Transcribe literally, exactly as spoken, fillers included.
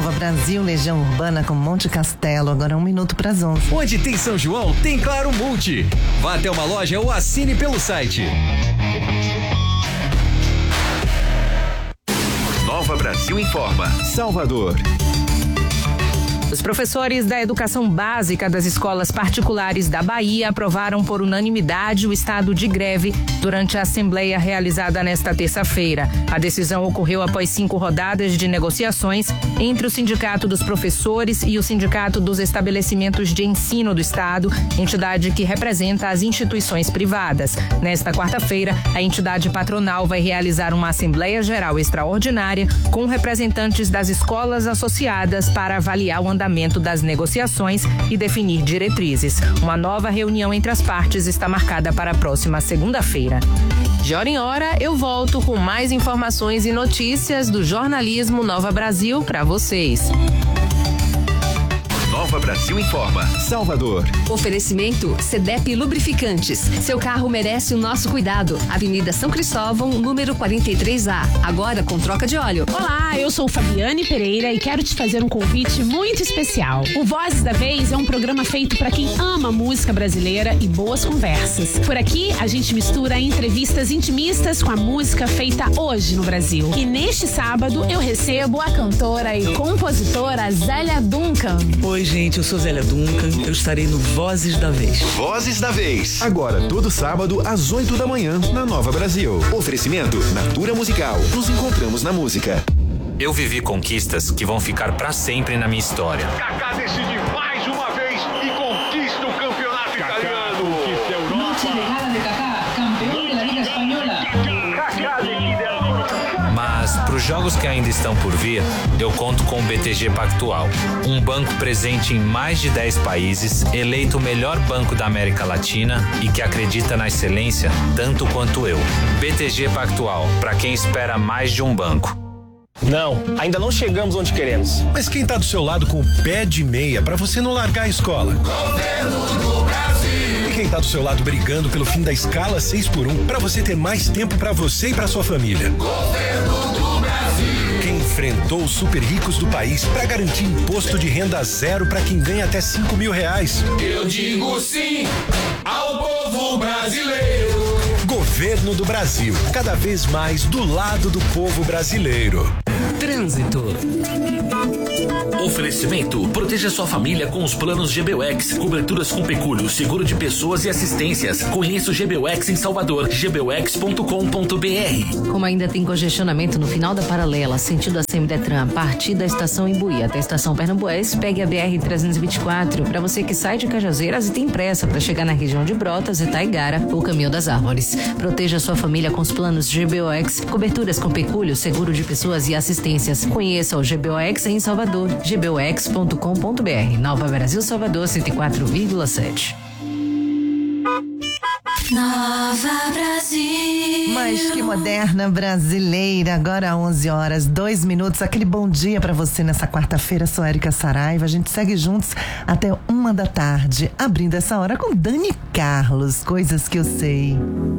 Nova Brasil, Legião Urbana com Monte Castelo. Agora um minuto para as onze. Onde tem São João, tem Claro Multi. Vá até uma loja ou assine pelo site. Nova Brasil informa. Salvador. Os professores da educação básica das escolas particulares da Bahia aprovaram por unanimidade o estado de greve durante a assembleia realizada nesta terça-feira. A decisão ocorreu após cinco rodadas de negociações entre o Sindicato dos Professores e o Sindicato dos Estabelecimentos de Ensino do Estado, entidade que representa as instituições privadas. Nesta quarta-feira, a entidade patronal vai realizar uma assembleia geral extraordinária com representantes das escolas associadas para avaliar o andamento das negociações e definir diretrizes. Uma nova reunião entre as partes está marcada para a próxima segunda-feira. De hora em hora, eu volto com mais informações e notícias do jornalismo Nova Brasil para vocês. Nova Brasil informa. Salvador. Oferecimento Cedep Lubrificantes. Seu carro merece o nosso cuidado. Avenida São Cristóvão, número quarenta e três A. Agora com troca de óleo. Olá, eu sou Fabiane Pereira e quero te fazer um convite muito especial. O Vozes da Vez é um programa feito para quem ama música brasileira e boas conversas. Por aqui, a gente mistura entrevistas intimistas com a música feita hoje no Brasil. E neste sábado, eu recebo a cantora e compositora Zélia Duncan. Oi, gente, eu sou Zélia Duncan, eu estarei no Vozes da Vez. Vozes da Vez. Agora, todo sábado, às oito da manhã, na Nova Brasil. Oferecimento Natura Musical. Nos encontramos na música. Eu vivi conquistas que vão ficar pra sempre na minha história. Kaká decide mais uma vez e conquista o campeonato italiano. Conquista a Europa. Noche de gala de Kaká, campeão da Liga Espanhola. Kaká decide a Europa. Mas para os jogos que ainda estão por vir, eu conto com o B T G Pactual, um banco presente em mais de dez países, eleito o melhor banco da América Latina e que acredita na excelência tanto quanto eu. B T G Pactual, para quem espera mais de um banco. Não, ainda não chegamos onde queremos. Mas quem tá do seu lado com o pé de meia pra você não largar a escola? Governo do Brasil. E quem tá do seu lado brigando pelo fim da escala seis por um pra você ter mais tempo pra você e pra sua família? Governo do Brasil. Quem enfrentou os super ricos do país pra garantir imposto de renda zero pra quem ganha até cinco mil reais? Eu digo sim ao povo brasileiro. Governo do Brasil, cada vez mais do lado do povo brasileiro. Trânsito. Oferecimento: proteja sua família com os planos G B U X, coberturas com pecúlio, seguro de pessoas e assistências. Conheça o G B U X em Salvador, g b u x ponto com ponto b r. Como ainda tem congestionamento no final da paralela, sentido a Semidetran, a partir da estação Imbuí até a estação Pernambués, pegue a B R trezentos e vinte e quatro. Para você que sai de Cajazeiras e tem pressa para chegar na região de Brotas e Taigara, o Caminho das Árvores. Proteja sua família com os planos G B O X, coberturas com pecúlio, seguro de pessoas e assistências. Conheça o G B O X em Salvador, g b o x ponto com ponto b r. Nova Brasil, Salvador, cento e quatro vírgula sete. Nova Brasil. Mas que moderna brasileira. Agora onze horas, dois minutos. Aquele bom dia pra você nessa quarta-feira. Sou Érica Saraiva. A gente segue juntos até uma da tarde, abrindo essa hora com Dani Carlos. Coisas que eu sei.